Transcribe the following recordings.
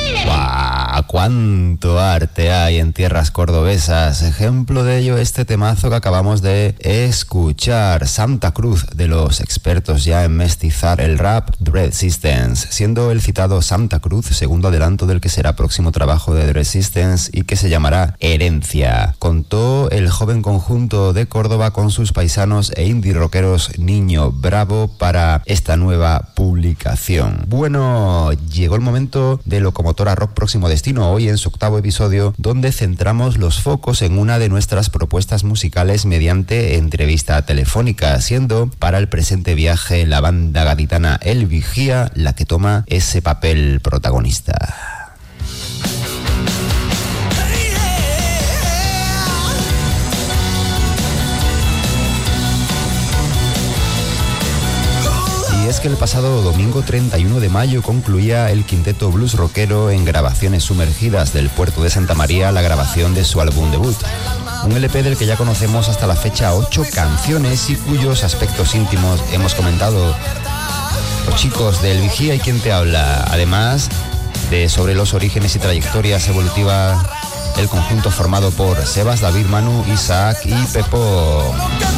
¡Guau! ¡Cuánto arte hay en tierras cordobesas! Ejemplo de ello este temazo que acabamos de escuchar, Santa Cruz, de los expertos ya en mestizar el rap, Dread Systems, siendo el citado Santa Cruz segundo adelanto del que será próximo trabajo de Dread Systems y que se llamará Herencia. Contó el joven conjunto de Córdoba con sus paisanos e indie rockeros Niño Bravo para esta nueva publicación. Bueno, llegó el momento de Locomotora Rock Próximo Destino, hoy en su 8º episodio, donde centramos los focos en una de nuestras propuestas musicales mediante entrevista telefónica, siendo para el presente viaje la banda gaditana El Vigía la que toma ese papel protagonista. Y es que el pasado domingo 31 de mayo concluía el quinteto blues rockero en grabaciones sumergidas del puerto de Santa María la grabación de su álbum debut. Un LP del que ya conocemos hasta la fecha 8 canciones y cuyos aspectos íntimos hemos comentado los chicos de El Vigía y quien te habla, además de sobre los orígenes y trayectorias evolutivas del conjunto formado por Sebas, David, Manu, Isaac y Pepo.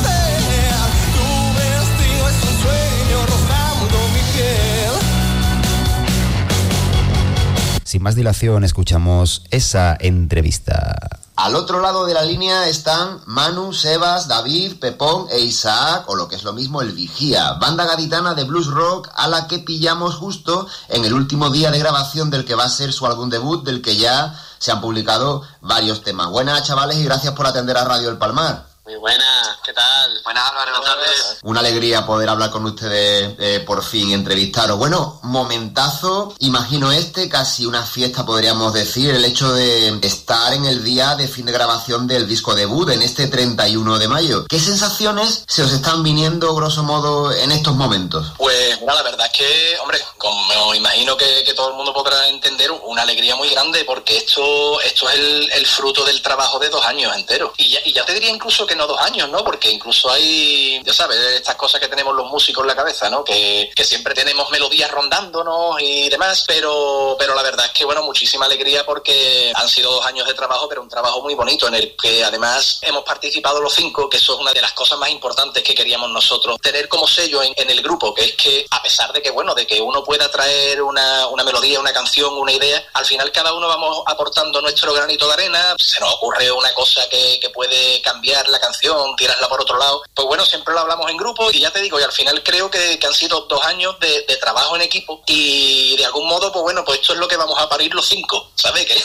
Sin más dilación, escuchamos esa entrevista. Al otro lado de la línea están Manu, Sebas, David, Pepón e Isaac, o lo que es lo mismo, El Vigía, banda gaditana de blues rock a la que pillamos justo en el último día de grabación del que va a ser su álbum debut, del que ya se han publicado varios temas. Buenas, chavales, y gracias por atender a Radio El Palmar. Muy buenas, ¿qué tal? Buenas, Álvaro, buenas tardes. Una alegría poder hablar con ustedes, por fin, entrevistaros. Bueno, momentazo, imagino casi una fiesta podríamos decir, el hecho de estar en el día de fin de grabación del disco debut, en este 31 de mayo. ¿Qué sensaciones se os están viniendo, grosso modo, en estos momentos? Pues, bueno, la verdad es que, hombre, como imagino que todo el mundo podrá entender, una alegría muy grande, porque esto es el fruto del trabajo de 2 años enteros. Y ya te diría incluso que no 2 años, ¿no? Porque incluso hay, ya sabes, estas cosas que tenemos los músicos en la cabeza, ¿no? Que siempre tenemos melodías rondándonos y demás, pero la verdad es que, bueno, muchísima alegría porque han sido 2 años de trabajo, pero un trabajo muy bonito en el que además hemos participado los 5, que eso es una de las cosas más importantes que queríamos nosotros tener como sello en el grupo, que es que a pesar de que, bueno, de que uno pueda traer una melodía, una canción, una idea, al final cada uno vamos aportando nuestro granito de arena, se nos ocurre una cosa que puede cambiar la canción, tirarla por otro lado, pues bueno, siempre lo hablamos en grupo y ya te digo, y al final creo que han sido 2 años de trabajo en equipo y de algún modo, pues bueno, pues esto es lo que vamos a parir los 5, ¿sabes? Que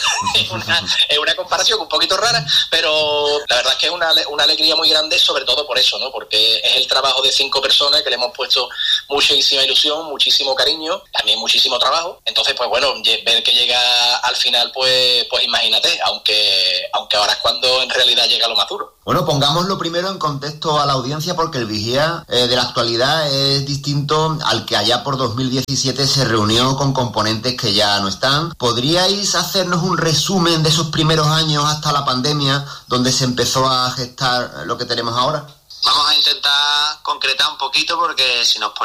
es una comparación un poquito rara, pero la verdad es que es una alegría muy grande, sobre todo por eso, ¿no? Porque es el trabajo de 5 personas que le hemos puesto muchísima ilusión, muchísimo cariño, también muchísimo trabajo, entonces pues bueno, ver que llega al final, pues imagínate, aunque ahora es cuando en realidad llega lo más duro. Bueno, pongámoslo primero en contexto a la audiencia, porque El Vigía de la actualidad es distinto al que allá por 2017 se reunió con componentes que ya no están. ¿Podríais hacernos un resumen de esos primeros años hasta la pandemia, donde se empezó a gestar lo que tenemos ahora? Vamos a intentar concretar un poquito porque si nos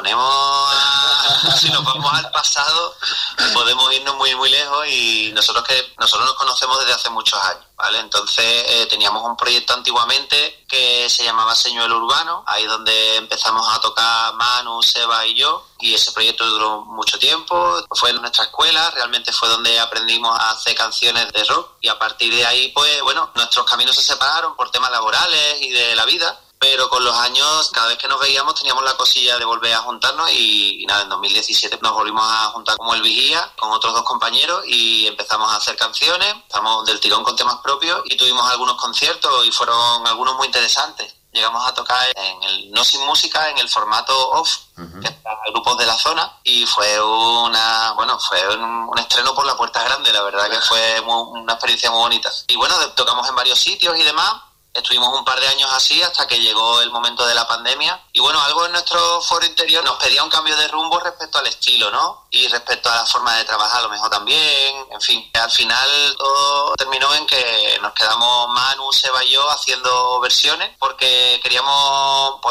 vamos al pasado podemos irnos muy muy lejos y nosotros nos conocemos desde hace muchos años, ¿vale? Entonces teníamos un proyecto antiguamente que se llamaba Señuelo Urbano, ahí donde empezamos a tocar Manu, Seba y yo, y ese proyecto duró mucho tiempo, fue en nuestra escuela, realmente fue donde aprendimos a hacer canciones de rock y a partir de ahí pues bueno, nuestros caminos se separaron por temas laborales y de la vida. Pero con los años, cada vez que nos veíamos teníamos la cosilla de volver a juntarnos y nada, en 2017 nos volvimos a juntar como El Vigía, con otros 2 compañeros y empezamos a hacer canciones, estamos del tirón con temas propios y tuvimos algunos conciertos y fueron algunos muy interesantes. Llegamos a tocar en el No Sin Música, en el formato off, que está grupos de la zona, y fue un estreno por la puerta grande, la verdad que fue una experiencia muy bonita. Y bueno, tocamos en varios sitios y demás. Estuvimos un par de años así hasta que llegó el momento de la pandemia y bueno, algo en nuestro foro interior nos pedía un cambio de rumbo respecto al estilo, ¿no? Y respecto a la forma de trabajar a lo mejor también, en fin. Al final todo terminó en que nos quedamos Manu, Seba y yo haciendo versiones porque queríamos, pues eso,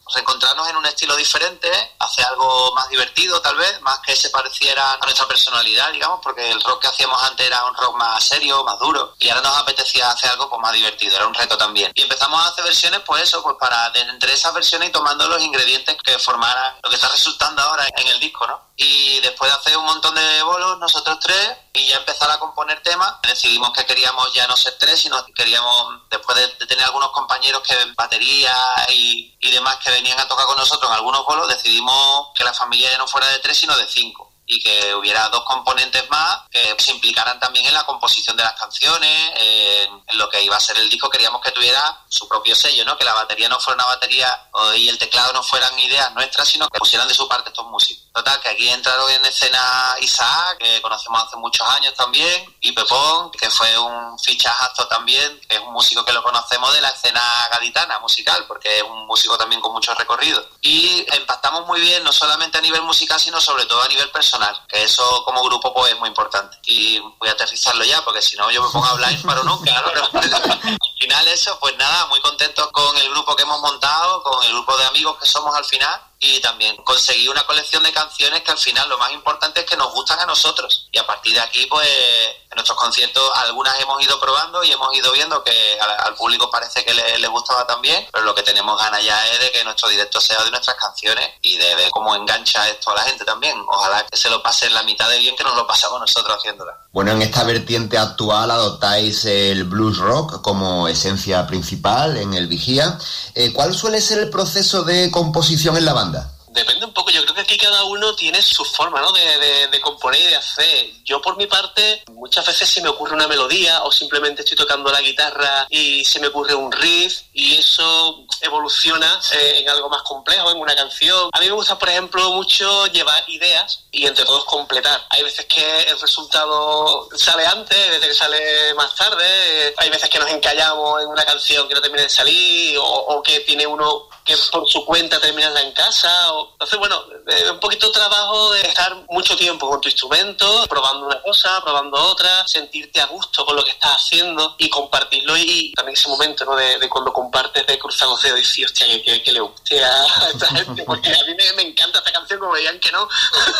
pues encontrarnos en un estilo diferente, hacer algo más divertido tal vez, más que se pareciera a nuestra personalidad, digamos, porque el rock que hacíamos antes era un rock más serio, más duro, y ahora nos apetecía hacer algo pues más divertido, era un reto también. Y empezamos a hacer versiones, pues eso, pues para de entre esas versiones y tomando los ingredientes que formaran lo que está resultando ahora en el disco, ¿no? Y después de hacer un montón de bolos, nosotros tres, y ya empezar a componer temas, decidimos que queríamos ya no ser tres, sino que queríamos, después de tener algunos compañeros que batería y demás que venían a tocar con nosotros en algunos bolos, decidimos que la familia ya no fuera de 3, sino de 5. Y que hubiera 2 componentes más que se implicaran también en la composición de las canciones, en lo que iba a ser el disco. Queríamos que tuviera su propio sello, ¿no? Que la batería no fuera una batería y el teclado no fueran ideas nuestras, sino que pusieran de su parte estos músicos. Total, que aquí entraron en escena Isaac, que conocemos hace muchos años también, y Pepón, que fue un fichajazo también, que es un músico que lo conocemos de la escena gaditana musical, porque es un músico también con mucho recorrido. Y impactamos muy bien, no solamente a nivel musical, sino sobre todo a nivel personal, que eso como grupo pues es muy importante. Y voy a aterrizarlo ya, porque si no yo me pongo a hablar y paro nunca, ¿no? Pero al final eso, pues nada, muy contentos con el grupo que hemos montado, con el grupo de amigos que somos al final, y también conseguir una colección de canciones que al final lo más importante es que nos gustan a nosotros, y a partir de aquí pues en nuestros conciertos algunas hemos ido probando y hemos ido viendo que al público parece que le gustaba también, pero lo que tenemos ganas ya es de que nuestro directo sea de nuestras canciones y de ver cómo engancha esto a la gente también. Ojalá que se lo pase la mitad de bien que nos lo pasamos nosotros haciéndola. Bueno, en esta vertiente actual adoptáis el blues rock como esencia principal en el Vigía. ¿Cuál suele ser el proceso de composición en la banda? Depende un poco, yo creo que aquí cada uno tiene su forma, ¿no? de componer y de hacer. Yo por mi parte, muchas veces se me ocurre una melodía o simplemente estoy tocando la guitarra y se me ocurre un riff y eso evoluciona en algo más complejo, en una canción. A mí me gusta, por ejemplo, mucho llevar ideas y entre todos completar. Hay veces que el resultado sale antes, hay veces que sale más tarde, hay veces que nos encallamos en una canción que no termina de salir o que tiene uno que por su cuenta terminarla en casa. Entonces, bueno, un poquito de trabajo de estar mucho tiempo con tu instrumento, probando una cosa, probando otra, sentirte a gusto con lo que estás haciendo y compartirlo, y también ese momento, ¿no? de cuando compartes, de cruzar los dedos y decir, hostia, que le guste a esta gente, porque a mí me encanta esta canción, como digan que no.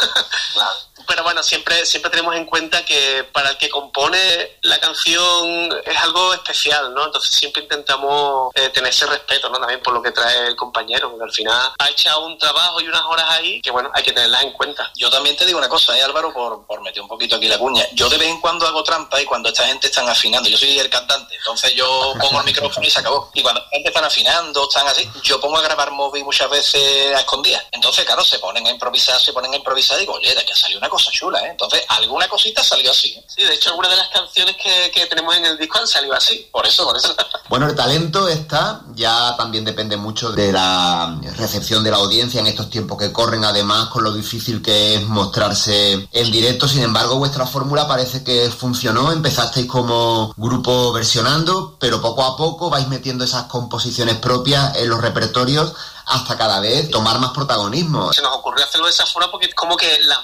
Pero bueno, siempre tenemos en cuenta que para el que compone la canción es algo especial, ¿no? Entonces siempre intentamos tener ese respeto, ¿no? También por lo que trae el compañero, porque al final ha echado un trabajo y unas horas ahí que, bueno, hay que tenerlas en cuenta. Yo también te digo una cosa, Álvaro, por meter un poquito aquí la cuña. Yo de vez en cuando hago trampa y cuando esta gente están afinando, yo soy el cantante, entonces yo pongo el micrófono y se acabó. Y cuando la gente están afinando, están así, yo pongo a grabar móvil muchas veces a escondidas. Entonces, claro, se ponen a improvisar y digo, oye, de que salió una cosa chula, ¿eh? Entonces, alguna cosita salió así, ¿eh? Sí, de hecho, algunas de las canciones que tenemos en el disco han salido así, por eso. Bueno, el talento está, ya también depende mucho de la recepción de la audiencia en estos tiempos que corren, además con lo difícil que es mostrarse en directo. Sin embargo, vuestra fórmula parece que funcionó. Empezasteis como grupo versionando, pero poco a poco vais metiendo esas composiciones propias en los repertorios hasta cada vez tomar más protagonismo. Se nos ocurrió hacerlo de esa forma porque como que las